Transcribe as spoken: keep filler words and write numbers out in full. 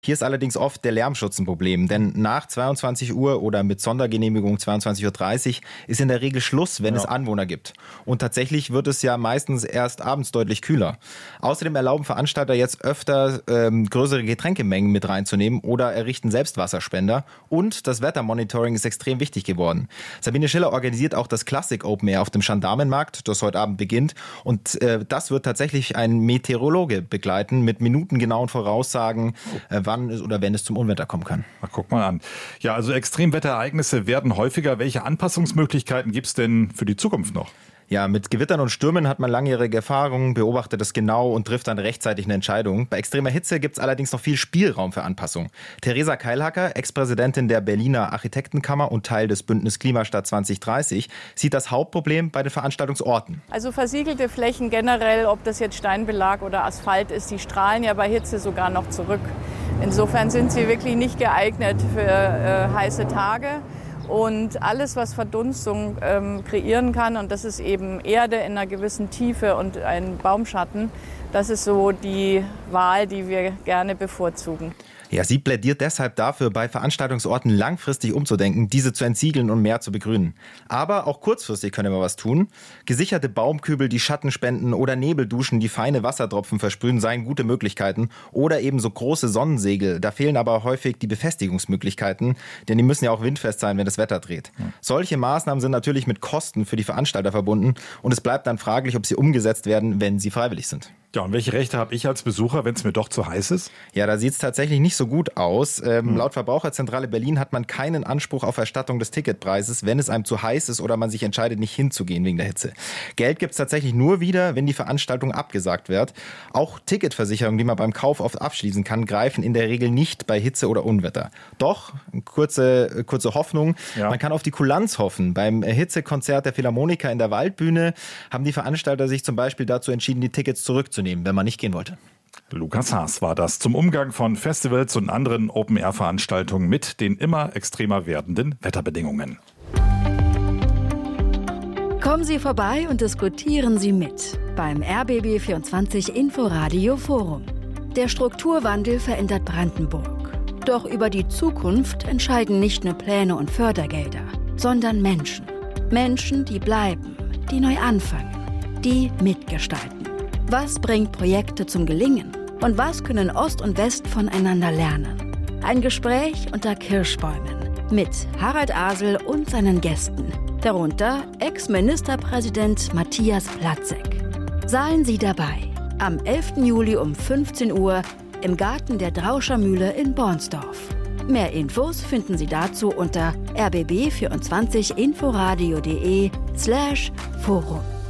Hier ist allerdings oft der Lärmschutz ein Problem, denn nach zweiundzwanzig Uhr oder mit Sondergenehmigung zweiundzwanzig Uhr dreißig ist in der Regel Schluss, wenn ja. es Anwohner gibt. Und tatsächlich wird es ja meistens erst abends deutlich kühler. Außerdem erlauben Veranstalter jetzt öfter ähm, größere Getränkemengen mit reinzunehmen oder errichten selbst Wasserspender. Und das Wettermonitoring ist extrem wichtig geworden. Sabine Schiller organisiert auch das Classic Open Air auf dem Gendarmenmarkt, das heute Abend beginnt. Und äh, das wird tatsächlich ein Meteorologe begleiten mit minutengenauen Voraussagen, äh, wann es oder wenn es zum Unwetter kommen kann. Ach, guck mal an. Ja, also Extremwetterereignisse werden häufiger. Welche Anpassungsmöglichkeiten gibt es denn für die Zukunft noch? Ja, mit Gewittern und Stürmen hat man langjährige Erfahrungen, beobachtet es genau und trifft dann rechtzeitig eine Entscheidung. Bei extremer Hitze gibt es allerdings noch viel Spielraum für Anpassung. Theresa Keilhacker, Ex-Präsidentin der Berliner Architektenkammer und Teil des Bündnis Klimastadt zwanzig dreißig, sieht das Hauptproblem bei den Veranstaltungsorten. Also versiegelte Flächen generell, ob das jetzt Steinbelag oder Asphalt ist, die strahlen ja bei Hitze sogar noch zurück. Insofern sind sie wirklich nicht geeignet für äh, heiße Tage. Und alles, was Verdunstung ähm, kreieren kann, und das ist eben Erde in einer gewissen Tiefe und ein Baumschatten, das ist so die Wahl, die wir gerne bevorzugen. Ja, sie plädiert deshalb dafür, bei Veranstaltungsorten langfristig umzudenken, diese zu entsiegeln und mehr zu begrünen. Aber auch kurzfristig können wir was tun. Gesicherte Baumkübel, die Schatten spenden oder Nebelduschen, die feine Wassertropfen versprühen, seien gute Möglichkeiten. Oder eben so große Sonnensegel. Da fehlen aber häufig die Befestigungsmöglichkeiten, denn die müssen ja auch windfest sein, wenn das Wetter dreht. Ja. Solche Maßnahmen sind natürlich mit Kosten für die Veranstalter verbunden und es bleibt dann fraglich, ob sie umgesetzt werden, wenn sie freiwillig sind. Ja, und welche Rechte habe ich als Besucher, wenn es mir doch zu heiß ist? Ja, da sieht es tatsächlich nicht so gut aus. Ähm, hm. Laut Verbraucherzentrale Berlin hat man keinen Anspruch auf Erstattung des Ticketpreises, wenn es einem zu heiß ist oder man sich entscheidet, nicht hinzugehen wegen der Hitze. Geld gibt es tatsächlich nur wieder, wenn die Veranstaltung abgesagt wird. Auch Ticketversicherungen, die man beim Kauf oft abschließen kann, greifen in der Regel nicht bei Hitze oder Unwetter. Doch, kurze, kurze Hoffnung, ja. Man kann auf die Kulanz hoffen. Beim Hitzekonzert der Philharmoniker in der Waldbühne haben die Veranstalter sich zum Beispiel dazu entschieden, die Tickets zurückzunehmen, wenn man nicht gehen wollte. Lukas Haas war das zum Umgang von Festivals und anderen Open-Air-Veranstaltungen mit den immer extremer werdenden Wetterbedingungen. Kommen Sie vorbei und diskutieren Sie mit beim R B B vierundzwanzig Inforadio Forum. Der Strukturwandel verändert Brandenburg. Doch über die Zukunft entscheiden nicht nur Pläne und Fördergelder, sondern Menschen. Menschen, die bleiben, die neu anfangen, die mitgestalten. Was bringt Projekte zum Gelingen? Und was können Ost und West voneinander lernen? Ein Gespräch unter Kirschbäumen mit Harald Asel und seinen Gästen. Darunter Ex-Ministerpräsident Matthias Platzek. Seien Sie dabei. Am elften Juli um fünfzehn Uhr im Garten der Drauscher Mühle in Bornsdorf. Mehr Infos finden Sie dazu unter r b b vierundzwanzig inforadio punkt d e slash forum.